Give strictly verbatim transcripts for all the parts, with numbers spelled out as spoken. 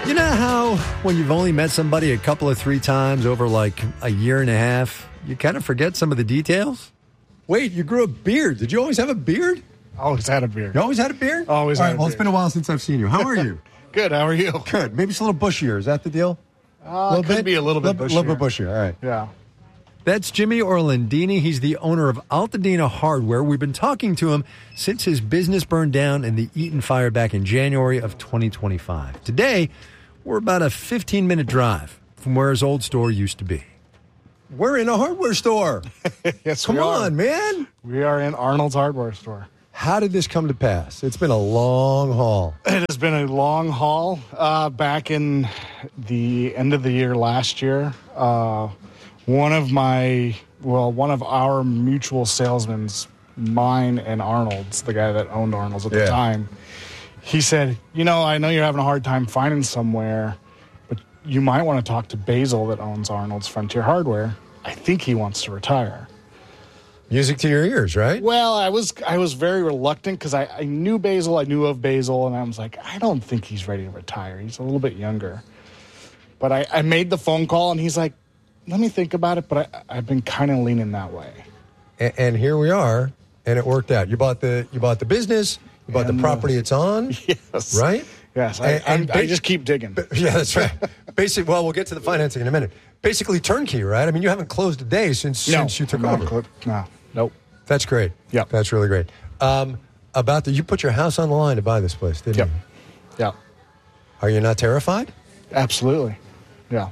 You know how when you've only met somebody a couple of three times over like a year and a half, you kind of forget some of the details? Wait, you grew a beard. Did you always have a beard? Always had a beard. You always had a beard? Always All had right, a well, beard. it's been a while since I've seen you. How are you? Good, how are you? Good. Maybe it's a little bushier. Is that the deal? Uh, could bit? be a little bit little, bushier. little bit bushier. All right. Yeah. That's Jimmy Orlandini. He's the owner of Altadena Hardware. We've been talking to him since his business burned down in the Eaton fire back in January of twenty twenty-five. Today, we're about a fifteen-minute drive from where his old store used to be. We're in a hardware store. Yes, Come we are. on, man. We are in Arnold's Hardware Store. How did this come to pass? It's been a long haul. It has been a long haul. Uh, back in the end of the year last year, uh, one of my, well, one of our mutual salesmen's, mine and Arnold's, the guy that owned Arnold's at Yeah. the time, he said, you know, I know you're having a hard time finding somewhere, but you might want to talk to Basil that owns Arnold's Frontier Hardware. I think he wants to retire. Music to your ears, right? Well, I was I was very reluctant because I, I knew Basil, I knew of Basil, and I was like, I don't think he's ready to retire. He's a little bit younger. But I, I made the phone call, and he's like, let me think about it, but I, I've been kind of leaning that way. And, and here we are, and it worked out. You bought the you bought the business, you bought And, the property it's on, Yes. right? Yes, I, And- and I, I ba- just keep digging. Yeah, that's right. Basic. Well, we'll get to the financing in a minute. Basically, turnkey, right? I mean, you haven't closed a day since no, since you took I'm not over. cl- No, nope. That's great. Yep. That's really great. Um, about the, you put your house on the line to buy this place, didn't Yep. you? Yeah, Are you not terrified? absolutely. Yeah.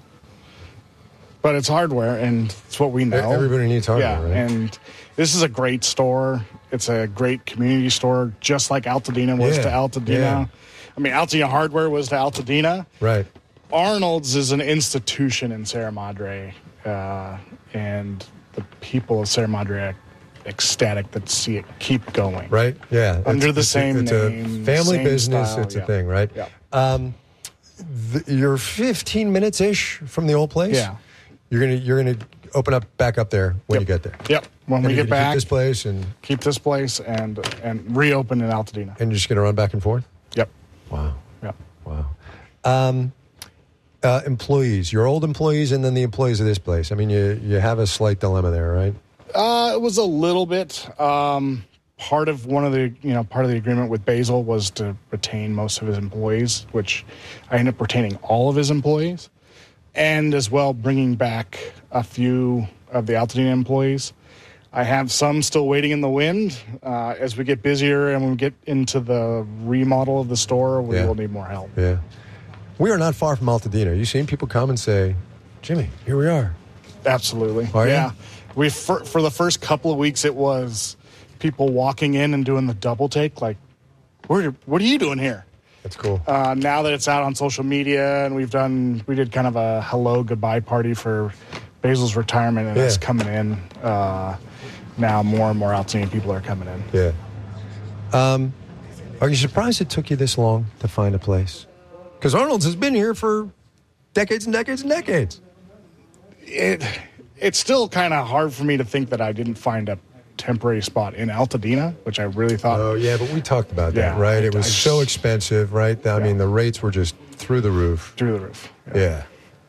But it's hardware, and it's what we know. Everybody needs hardware, Yeah, right? and this is a great store. It's a great community store, just like Altadena was Yeah, to Altadena. yeah. I mean, Altadena Hardware was to Altadena. Right. Arnold's is an institution in Sierra Madre, uh, and the people of Sierra Madre are ecstatic that see it keep going. Right. Yeah. Under It's- the it's a- same it's a name, family same business. style, It's yeah. a thing, right? Yeah. Um, the, you're fifteen minutes ish from the old place. Yeah. You're gonna you're gonna open up back up there when Yep. you get there. Yep. When And we you're get gonna keep back, this place and keep this place and and reopen in Altadena. and you're just gonna run back and forth. Yep. Wow. Yep. Wow. Um, uh, employees, your old employees, and then the employees of this place. I mean, you you have a slight dilemma there, right? Uh, it was a little bit. Um, part of one of the you know part of the agreement with Basil was to retain most of his employees, which I ended up retaining all of his employees, and as well bringing back a few of the Altadena employees. I have some still waiting in the wind. Uh, as we get busier and we get into the remodel of the store, we Yeah. will need more help. Yeah. We are not far from Altadena. You seen people come and say, "Jimmy, here we are." Absolutely. Are you? Yeah. We for, for the first couple of weeks, it was people walking in and doing the double take, like, "What? What are you doing here?" That's cool. Uh, now that it's out on social media, and we've done, we did kind of a hello goodbye party for Basil's retirement, and Yeah. it's coming in. Uh, now more and more Altadena people are coming in. Yeah. Um, are you surprised it took you this long to find a place? Because Arnold's has been here for decades and decades and decades. It it's still kind of hard for me to think that I didn't find a temporary spot in Altadena, which I really thought. Oh, yeah, but we talked about that, Yeah, right? It I- was I so just- expensive, right? I Yeah. mean, the rates were just through the roof. Through the roof. Yeah.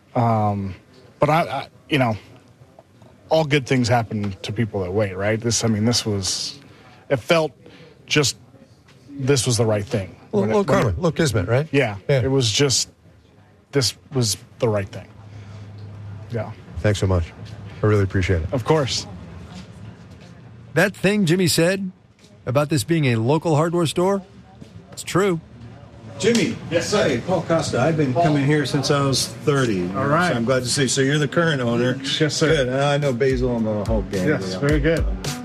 But I, I, you know, all good things happen to people that wait, right? This, I mean, this was, it felt just, this was the right thing. Little, When it- little when it- karma, little kismet, right? yeah, Yeah. it was just, this was the right thing. Yeah, Thanks so much. I really appreciate it. of course. That thing Jimmy said about this being a local hardware store, it's true. Jimmy. Yes, hi, Paul Costa. I've been coming here since I was thirty. All right. So I'm glad to see. So you're the current owner. Yes, sir. Good. I know Basil and the whole gang. Yes, Yeah. very good.